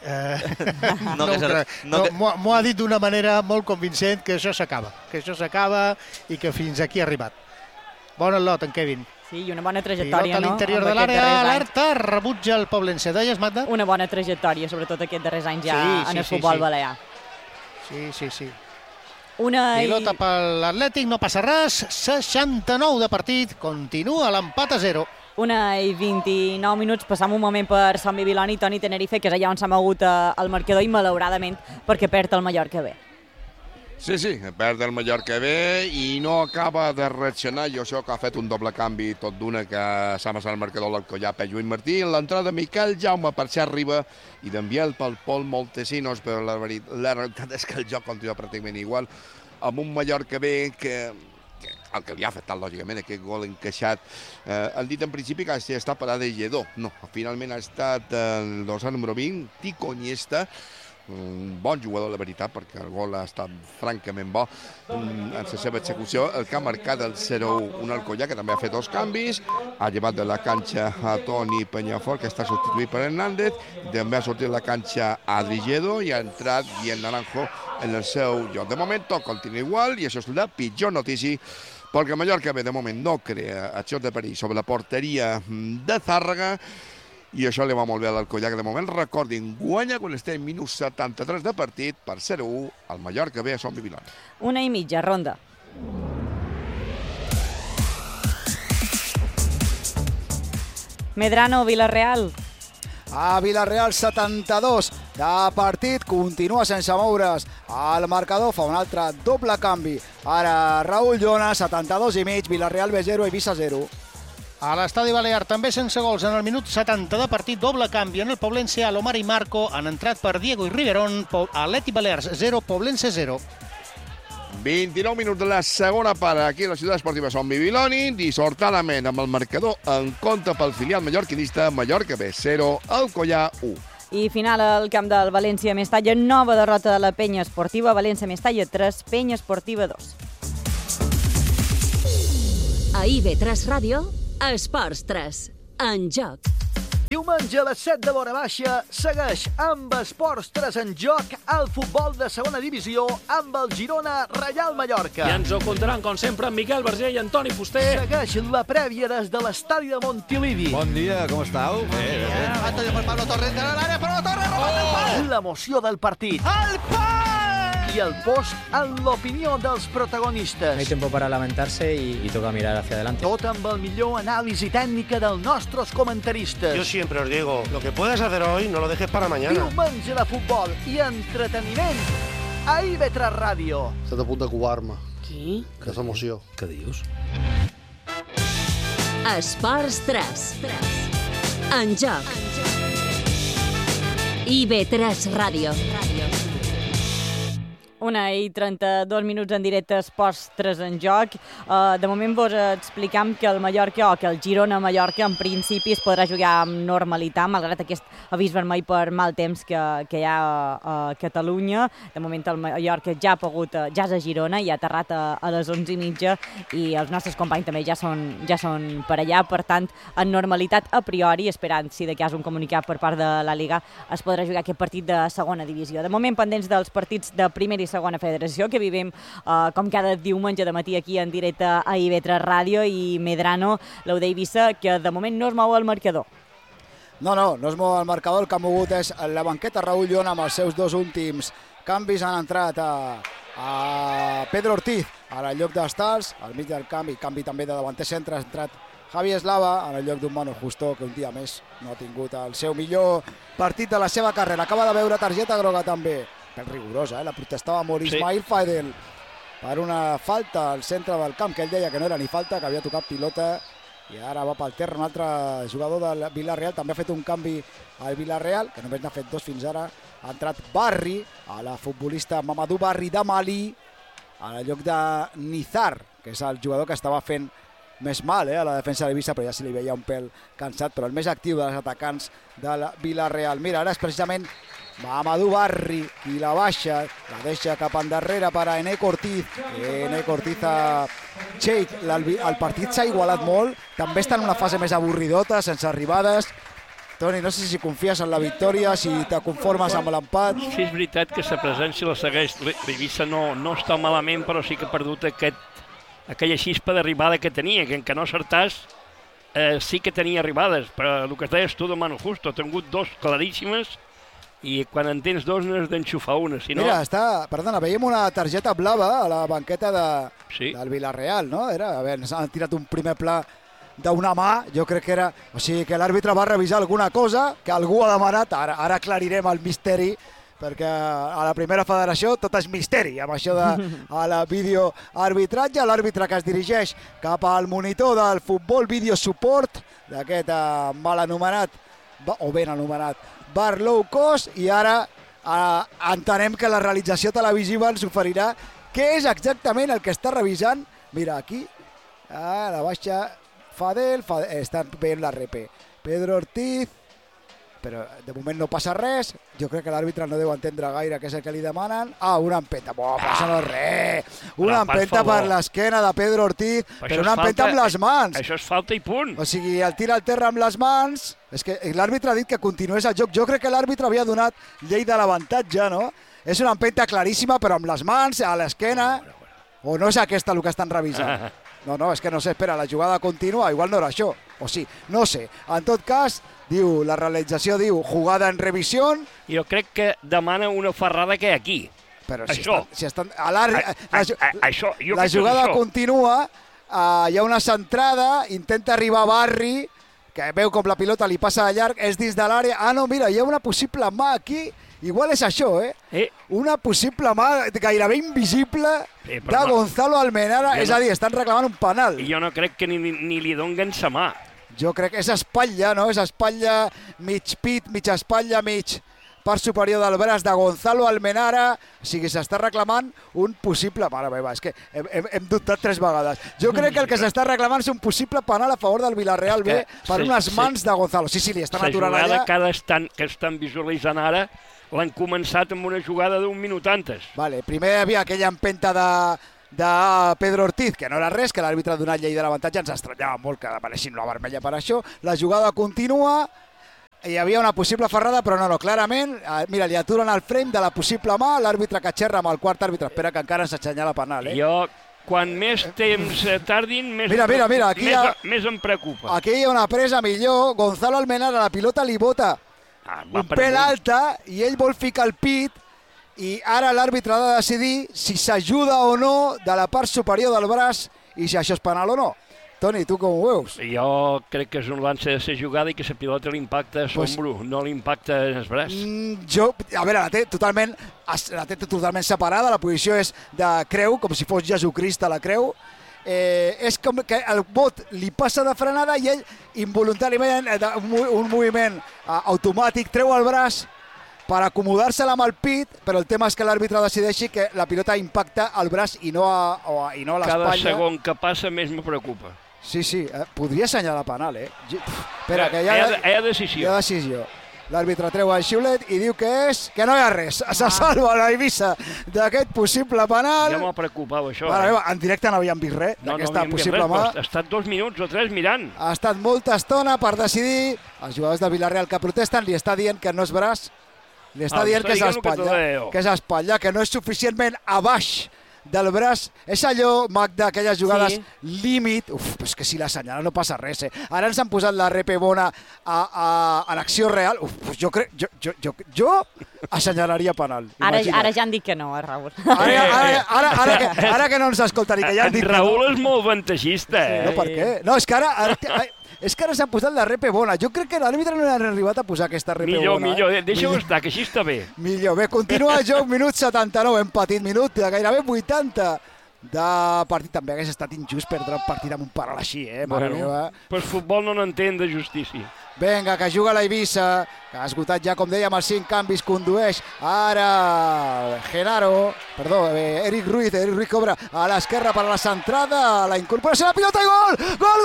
M'ho ha dit d'una manera molt convincent que això s'acaba i que fins aquí ha arribat. Bon lot, en Kevin. Sí, i una bona trajectòria, pilota a l'interior de l'àrea, alerta, rebutja el Poblense. Deies, Magda? Una bona trajectòria, sobretot aquests darrers anys ja en el futbol balear. Sí. Pilota per l'Atlètic, no passa res, 69 de partit, continua l'empat a 0. 1:29 minuts, passam un moment per Sant Bibiloni, Toni Tenerife, que és allà on s'ha mogut el marcador i malauradament perquè perd el Mallorca B. Sí, perd el Mallorca B i no acaba de reaccionar. Jo sé que ha fet un doble canvi tot d'una que s'ha amassat el marcador l'Alcoyà per Lluís Martí. En l'entrada Miquel Jaume per Xer Riba i d'enviar pel Pol Montesinos, però la realitat és que el joc continua pràcticament igual, amb un Mallorca B que el que li ha afectat, lògicament, aquest gol encaixat. Han dit en principi que ha estat per Lledó. No, finalment ha estat el dorsal número 20, Tico Iniesta, un bon jugador, la veritat, perquè el gol ha estat francament bo en la seva execució. El que ha marcat el 0-1, un Alcoyà, que també ha fet 2 canvis, ha llevat de la canxa a Toni Peñafort, que està substituït per Hernández, també ha sortit de la canxa a Lledó i ha entrat Guillem Naranjo en el seu lloc. De moment tot continua igual i això és la pitjor notícia, perquè Mallorca de moment no crea accions de perill sobre la porteria de Zàrraga i això li va molt bé a l'Alcoyà, que de moment, recordin, guanya quan estem minut 73 de partit per 0-1 al Mallorca B a Sant Bibiloni. 1:30, ronda. Medrano, Villarreal. A Villarreal 72 de partit, continua sense moure's el marcador, fa un altre doble canvi. Ara Raúl Llona, 72,5, Villarreal B0, Eivissa 0. A l'Estadi Balear també sense gols en el minut 70 de partit, doble canvi en el Poblense. Alomar i Marco han entrat per Diego i Riverón. Atlètic Balears 0, Poblense 0. 29 minuts de la segona part aquí a la ciutat esportiva Sant Bibiloni, dissortadament amb el marcador en compte pel filial mallorquinista, Mallorca B 0, Alcoyà 1. I final al camp del València Mestalla, nova derrota de la Penya Esportiva, València Mestalla 3, Penya Esportiva 2. A IB3 Ràdio, Esports 3, En joc. Diumenge a les 7 de l'hora baixa segueix amb Esports 3 en joc el futbol de segona divisió amb el Girona Reial Mallorca. I ens ho contaran, com sempre, amb Miquel Verger i Antoni Fuster. Segueix la prèvia des de l'estadi de Montilivi. Bon dia, com estàu? Antonio per Pablo Torres de l'àrea, però la Torre remata el pal! L'emoció del partit. El pal! I el post en l'opinió dels protagonistes. No hay tiempo para lamentarse y toca mirar hacia adelante. Tot amb el millor anàlisi tècnica dels nostres comentaristes. Yo siempre os digo, lo que puedas hacer hoy no lo dejes para mañana. Diumenge de futbol i entreteniment a IB3 Ràdio. Estàs a punt de covar-me. Qui? Que és emoció. Què dius? Esports 3. En joc. IB3 Ràdio. 1:32 en directe, Esports 3 en joc. De moment vos explicam que el Mallorca, o que el Girona-Mallorca, en principi es podrà jugar amb normalitat, malgrat aquest avís vermell per mal temps que hi ha a Catalunya. De moment el Mallorca ja és a Girona i ha aterrat a les 11:30 i els nostres companys també ja són per allà. Per tant, en normalitat a priori, esperant si de cas un comunicat per part de la Liga, es podrà jugar aquest partit de segona divisió. De moment, pendents dels partits de primera i segona federació, que vivim com cada diumenge de matí aquí en directe a IB3 Ràdio, i Medrano, l'Eu d'Eivissa, que de moment no es mou el marcador. No es mou el marcador. El que ha mogut és la banqueta. Raúl Llona, amb els seus dos últims canvis, han entrat a Pedro Ortiz al lloc d'Estals, al mig del canvi també de davanter centre. Ha entrat Javi Eslava en el lloc d'un Manu Justo, que un dia més no ha tingut el seu millor partit de la seva carrera. Acaba de veure targeta groga també, ben rigorosa, la protestava molt Ismail Faedel per una falta al centre del camp, que ell deia que no era ni falta, que havia tocat pilota, i ara va pel terra un altre jugador del Villarreal. També ha fet un canvi al Villarreal, que només n'ha fet dos fins ara. Ha entrat Barri, a la futbolista Mamadou Barri de Mali, al lloc de Nizar, que és el jugador que estava fent més mal a la defensa de Eivissa, però ja se li veia un pèl cansat, però el més actiu dels atacants del Villarreal. Mira, ara és precisament Mamadou Barri qui la baixa, la deixa cap endarrere per a Eneco Ortiz. Eneco Ortiz a Cheik. El partit s'ha igualat molt, també està en una fase més avorridota, sense arribades. Toni, no sé si confies en la victòria, si te conformes amb l'empat. Sí, és veritat que la presència la segueix. L'Eivissa no està malament, però sí que ha perdut aquella xispa d'arribada que tenia, que encara no acertàs, sí que tenia arribades, però el que es deies tu de Manu Justo, ha tingut dos claríssimes, i quan en tens dos no has d'enxufar una, si no... Mira, perdona, veiem una targeta blava a la banqueta del Villarreal, no? Ens han tirat un primer pla d'una mà, jo crec que era... O sigui, que l'àrbitre va revisar alguna cosa, que algú ha demanat, ara aclarirem el misteri, perquè a la primera federació tot és misteri, amb això de videoarbitratge. L'àrbitre que es dirigeix cap al monitor del Futbol Video Support, d'aquest mal anomenat, o ben anomenat, bar low cost, i ara entenem que la realització televisiva ens oferirà què és exactament el que està revisant. Mira, aquí, a la baixa Fadel, estan veient la RP. Pedro Ortiz, però de moment no passa res. Jo crec que l'àrbitre no deu entendre gaire què és el que li demanen. Una empenta, però això no és res. Una empenta per l'esquena de Pedro Ortiz, però una empenta amb les mans. Això és falta i punt. O sigui, el tira al terra amb les mans. És que l'àrbitre ha dit que continués el joc. Jo crec que l'àrbitre havia donat llei de l'avantatge, no? És una empenta claríssima, però amb les mans, a l'esquena. O no és aquesta el que estan revisant? No, és que no sé, espera, la jugada continua, igual no era això. O sí, no sé. En tot cas, diu, la realització diu jugada en revisió. Jo crec que demana una ferrada que hi ha aquí. Però això. La jugada continua, hi ha una centrada, intenta arribar Barri, que veu com la pilota li passa de llarg, és dins de l'àrea. No, mira, hi ha una possible mà aquí. Igual és això, una possible mà gairebé invisible de Gonzalo Almenara, és a dir, estan reclamant un penal. I jo no crec que ni li donguen sa mà. Jo crec que és espatlla, no? És espatlla, mig pit, mig espatlla, mig part superior del braç de Gonzalo Almenara. O sigui, s'està reclamant un possible... Mare meva, és que hem dubtat 3 vegades. Jo crec que el que s'està reclamant és un possible penal a favor del Villarreal B per unes mans de Gonzalo. Sí, li estan aturant allà. La jugada que estan visualitzant ara l'han començat amb una jugada d'un minut antes. Vale, primer hi havia aquella empenta de Pedro Ortiz, que no era res, que l'àrbitre ha donat llei de l'avantatge, ens estranyava molt que demanessin la vermella per això. La jugada continua, hi havia una possible ferrada, però no, clarament, mira, li aturen el frame de la possible mà, l'àrbitre que xerra amb el quart àrbitre, espera que encara ens assenyala penal, Jo, quan més temps tardin, més em preocupa. Aquí hi ha una presa millor, Gonzalo Almenar a la pilota li bota un pèl alta i ell vol ficar el pit i ara l'àrbitre ha de decidir si s'ajuda o no de la part superior del braç i si això és penal o no. Toni, tu com ho veus? Jo crec que és un lance de ser jugada i que la pilota l'impacta a Sombru, no l'impacta en el braç. A veure, la té totalment separada, la posició és de creu, com si fos Jesucrist a la creu. És com que el bot li passa de frenada i ell involuntàriament, un moviment automàtic, treu el braç per acomodar-se-la amb el pit, però el tema és que l'àrbitre decideixi que la pilota impacta al braç i no a l'espatlla. Cada segon que passa més me preocupa. Sí, podria assenyalar penal, Espera, que hi ha decisió. Hi ha decisió. L'àrbitre treu el xiulet i diu que no hi ha res. Se salva la Eivissa d'aquest possible penal. Ja m'ha preocupat això. En directe no havíem vist res d'aquesta possible mà. Ha estat 2 minuts o 3 mirant. Ha estat molta estona per decidir. Els jugadors de Villarreal que protesten li està dient que no és braç. Li està dient que és espatlla, que no és suficientment a baix del braç. És allò, Magda, aquelles jugades límit. Però és que si l'assenyala no passa res, Ara ens han posat la repe bona en acció real. Jo assenyalaria penal. Ara ja han dit que no, Raül. Ara que no ens escoltaria, que ja han dit que no. Raül és molt vantajista, No, per què? No, és que ara s'han posat la repe bona. Jo crec que l'àrbitre no han arribat a posar aquesta repe bona. Millor, deixa-ho estar, que així està bé. Millor, bé, continua el joc, minut 79, hem patit minut de gairebé 80 de partit. També hagués estat injust perdre el partit amb un paral així, mare meva. Però el futbol no n'entén de justícia. Vinga, que juga la Eivissa, que ha esgotat ja, com dèiem, els 5 canvis, condueix ara Eric Ruiz cobra a l'esquerra per a la centrada, la incorporació de la pilota i gol! Gol!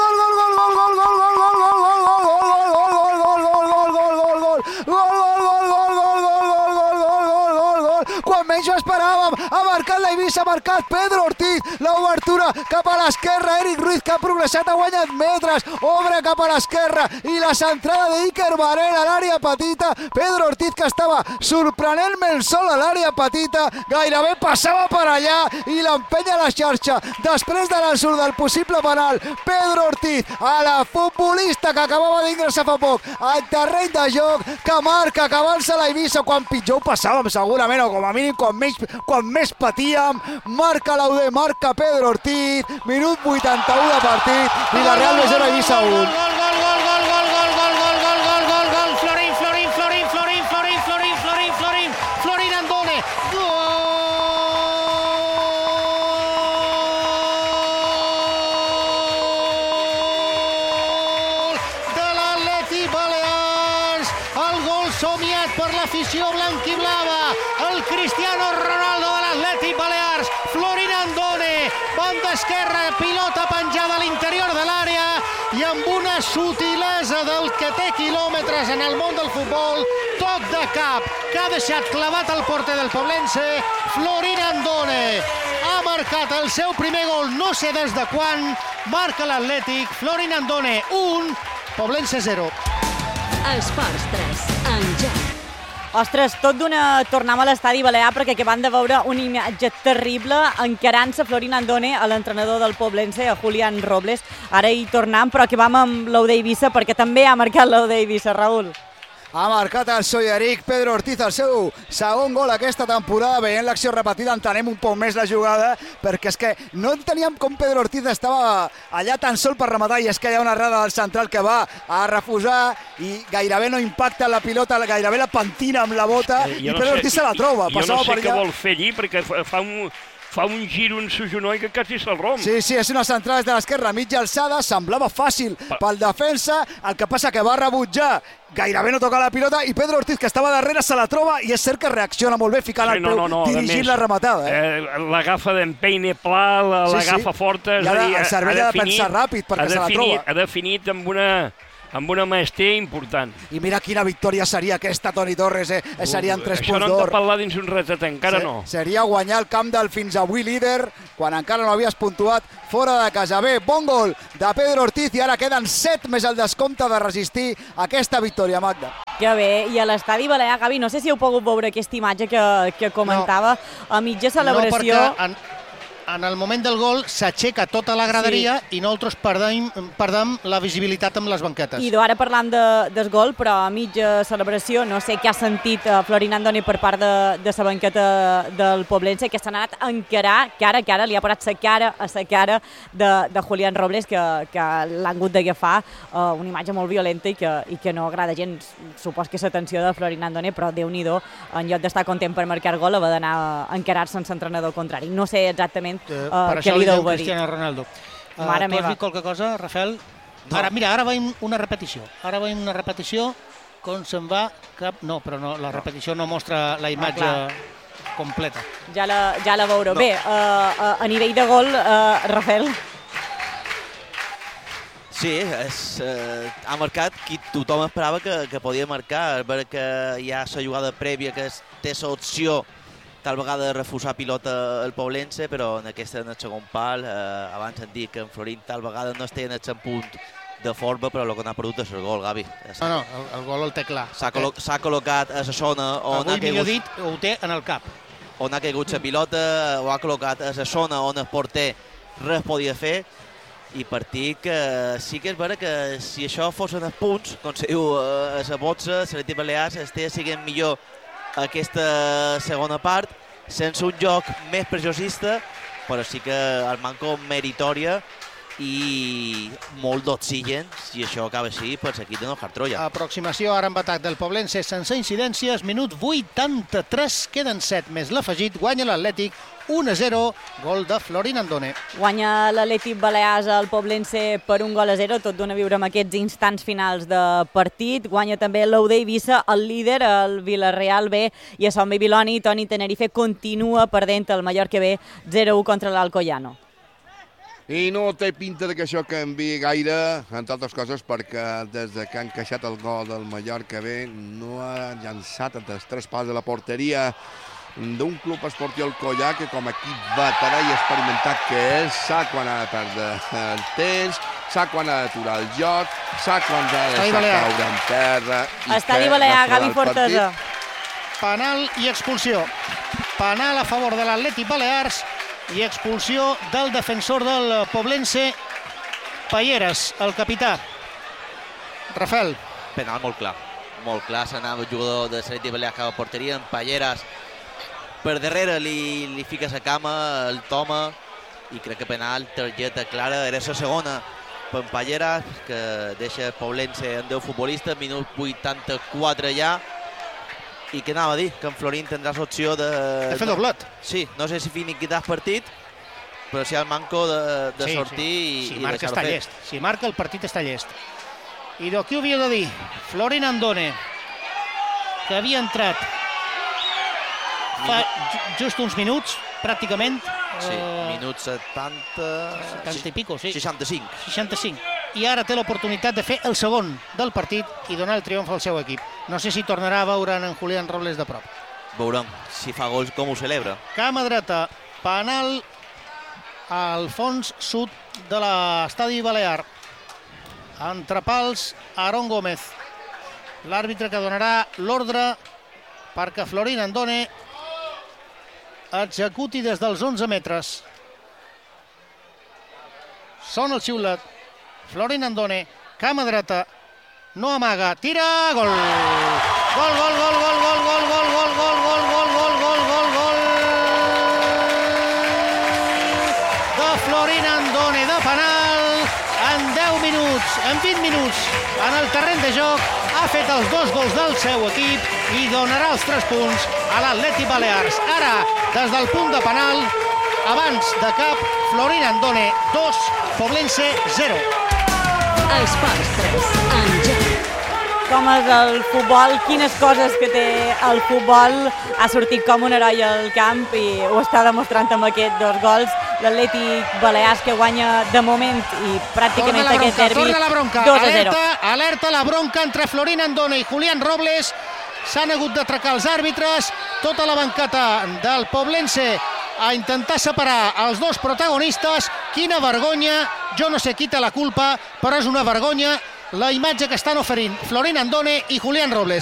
Quan menys ho esperàvem, ha marcat la Eivissa, ha marcat Pedro Ortiz, l'obertura cap a l'esquerra, Eric Ruiz que ha progressat, ha guanyat metres, obre cap a l'esquerra i la centrada d'Iker Varela a l'àrea petita, Pedro Ortiz que estava sorprenentment sol a l'àrea petita, gairebé passava per allà i l'empenya a la xarxa, després de l'ensurt del possible penal, Pedro Ortiz, a la futbolista que acabava d'ingressar fa poc al terreny de joc, que marca, que avança la Eivissa quan pitjor passàvem segurament, o com a mínim quan més patíem, marca l'Aude, marca Pedro Ortiz, minut 81 de partit, Villarreal 0, Eivissa 1. Florin Andone, somiat per l'afició blanquiblava, el Cristiano Ronaldo de l'Atlètic Balears, Florin Andone, banda esquerra, pilota penjada a l'interior de l'àrea i amb una sutilesa del que té quilòmetres en el món del futbol, toc de cap que ha deixat clavat el porter del Poblense, Florin Andone. Ha marcat el seu primer gol, no sé des de quan, marca l'Atlètic, Florin Andone 1, Poblense 0. Esports 3, en joc. Ostres, tot d'una tornem a l'estadi balear perquè acabem de veure una imatge terrible encarant-se Florin Andone a l'entrenador del Poblense, a Julián Robles. Ara hi tornem, però acabam amb l'Aude Eivissa perquè també ha marcat l'Aude Eivissa, Raül. Ha marcat el Solleric, Pedro Ortiz, el seu segon gol aquesta temporada. Veient l'acció repetida entenem un poc més la jugada, perquè és que no enteníem com Pedro Ortiz estava allà tan sol per rematar, i és que hi ha una errada del central que va a refusar i gairebé no impacta la pilota, gairebé la pentina amb la bota, i Pedro Ortiz se la troba. Jo no sé què vol fer allí, perquè fa un gir, un sugenoll que quasi se'l romp. Sí, és una centrada des de l'esquerra, mitja alçada, semblava fàcil pel defensa, el que passa que va rebutjar, gairebé no toca la pilota, i Pedro Ortiz, que estava darrere, se la troba, i és cert que reacciona molt bé, ficant el peu, dirigint la rematada. L'agafa d'empeine pla, l'agafa forta. I el cervell ha de pensar ràpid perquè se la troba. Ha definit amb amb una maestria important. I mira quina victòria seria aquesta, Toni Torres, serien 3 punts d'or. Això no hem de parlar dins un ratet, encara no. Seria guanyar el camp del fins avui líder, quan encara no havies puntuat fora de casa. Bé, bon gol de Pedro Ortiz i ara queden 7 més el descompte de resistir aquesta victòria, Magda. Que bé, i a l'estadi Balear, Gavi, no sé si heu pogut veure aquesta imatge que comentava, a mitja celebració... No, perquè en el moment del gol s'aixeca tota la graderia i nosaltres perdem la visibilitat amb les banquetes. I ara parlant del gol, però a mitja celebració, no sé què ha sentit Florin Andone per part de la banqueta del Poblense, que s'han anat a encarar, cara a cara, li ha parat la cara a la cara de Julián Robles, que l'han hagut d'agafar, una imatge molt violenta i que no agrada gens. Supos que l'atenció de Florin Andone, però Déu-n'hi-do, en lloc d'estar content per marcar gol, va d'anar a encarar-se amb l'entrenador contrari. No sé exactament per això li diu Cristiano Ronaldo. Tu has dit qualque cosa, Rafael? No. Ara veiem una repetició. Com se'n va cap... No, però no, la repetició no mostra la imatge completa. Ja la veureu. No. Bé, a nivell de gol, Rafael... Sí, ha marcat qui tothom esperava que podia marcar. Veure que hi ha la jugada prèvia, que té l'opció tal vegada de refusar pilota el Poblense, però en aquesta, en el segon pal, abans hem dit que en Florin tal vegada no estigui en el punt de forma, però el que n'ha perdut és el gol, Gavi. No, el gol el té clar. S'ha col·locat a la zona on avui, millor dit, ho té en el cap. On ha caigut la pilota, ho ha col·locat a la zona on el porter res podia fer, i partit que sí que és vera que si això fossin els punts, com se diu a la boxa, l'Atlètic Balears estigui sent millor aquesta segona part, sense un joc més preciosista, però sí que el manco meritòria i molt d'oxigen, si això acaba així, per l'equip de Nojar Troia. Aproximació ara amb atac del Poblense sense incidències, minut 83, queden 7 més l'afegit, guanya l'Atlètic 1-0, gol de Florin Andone. Guanya l'Atlètic Balears al Poblense per 1-0, tot dona a viure amb aquests instants finals de partit. Guanya també l'Ou d'Eivissa, el líder, el Villarreal B, i a Son Bibiloni, Toni Tenerife continua perdent el Mallorca B 0-1 contra l'Alcoyano. I no té pinta que això canvi gaire, entre altres coses perquè des que ha encaixat el gol del Mallorca B no ha llançat els 3 pals de la porteria d'un club esportiu Alcoyà que com a equip veterà i experimentat que és, sap quan ha de perdre el temps, sap quan ha d'aturar el joc, sap quan ha de caure en terra. Estadi Balear, Gavi Fortesa. Penal i expulsió. Penal a favor de l'Atlètic Balears i expulsió del defensor del Poblense, Palleras, el capità. Rafael. Penal molt clar, s'anava el jugador de l'Atlètic Balears cap a porteria, en Palleras per darrere li fica la cama, el toma, i crec que penal, targeta clara, era la segona per en Palleras, que deixa el Poblense en 10 futbolistes, minut 84 ja, i què anava a dir? Que en Florin tindrà l'opció de fer doblet. Sí, no sé si finiquitar el partit, però si hi ha el manco de sortir i deixar-ho fer. Si marca el partit està llest. I d'aquí ho havia de dir, Florin Andone, que havia entrat fa just uns minuts, pràcticament. Sí, minut 70 i pico, sí. 65. I ara té l'oportunitat de fer el segon del partit i donar el triomf al seu equip. No sé si tornarà a veure en Julián Robles de prop. Veurem si fa gols com ho celebra. Cama dreta, penal al fons sud de l'estadi Balear. Entre pals, Aaron Gómez. L'àrbitre que donarà l'ordre perquè Florin Andone executi des dels 11 metres. Sona el xiulet. Florin Andone, cama dreta, no amaga, tira, gol! Gol, gol, gol, gol, gol, gol, gol, gol, gol, gol, gol, gol, gol, gol, gol! De Florin Andone, de penal, en 10 minuts, en 20 minuts, en el terreny de joc, ha fet els 2 gols del seu equip i donarà els 3 punts a l'Atlètic Balears. Ara, des del punt de penal, abans de cap, Florin Andone, 2, Poblense, 0. Esports 3, en joc. Com és el futbol, quines coses que té el futbol. Ha sortit com un heroi al camp i ho està demostrant amb aquests 2 gols. l'Atlètic Balears, que guanya de moment i pràcticament aquest derbi 2-0. Alerta la bronca entre Florín Andone i Julián Robles. S'han hagut d'atracar els àrbitres, tota la banqueta del Poblense a intentar separar els dos protagonistes. Quina vergonya, jo no sé qui té la culpa, però és una vergonya la imatge que estan oferint Florín Andone i Julián Robles.